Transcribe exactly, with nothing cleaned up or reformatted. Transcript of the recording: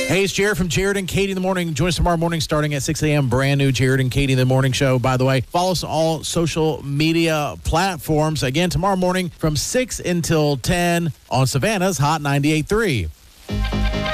Hey, it's Jared from Jared and Katie in the Morning. Join us tomorrow morning starting at six a.m. Brand new Jared and Katie in the Morning show. By the way, follow us on all social media platforms. Again, tomorrow morning from six until ten on Savannah's Hot ninety-eight point three.